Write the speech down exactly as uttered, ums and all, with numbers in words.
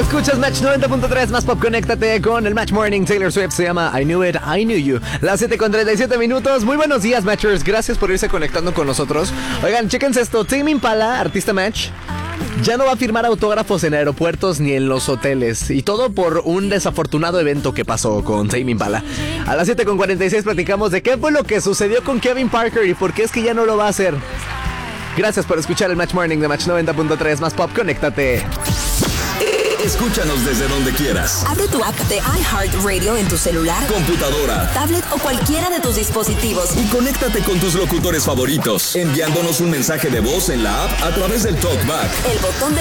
Escuchas Match noventa punto tres, más pop, conéctate con el Match Morning. Taylor Swift se llama I Knew It, I Knew You. Las siete con treinta y siete minutos. Muy buenos días, Matchers. Gracias por irse conectando con nosotros. Oigan, chéquense esto. Tame Impala, artista Match, ya no va a firmar autógrafos en aeropuertos ni en los hoteles. Y todo por un desafortunado evento que pasó con Tame Impala. A las siete con cuarenta y seis platicamos de qué fue lo que sucedió con Kevin Parker y por qué es que ya no lo va a hacer. Gracias por escuchar el Match Morning de Match noventa punto tres, más pop, conéctate. Escúchanos desde donde quieras. Abre tu app de iHeartRadio en tu celular, computadora, tablet o cualquiera de tus dispositivos. Y conéctate con tus locutores favoritos, enviándonos un mensaje de voz en la app a través del TalkBack. El botón de